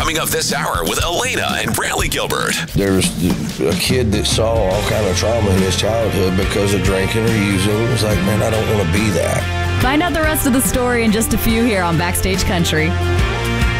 Coming up this hour with Elena and Brantley Gilbert. There was a kid that saw all kind of trauma in his childhood because of drinking or using. It was like, man, I don't want to be that. Find out the rest of the story in just a few here on Backstage Country.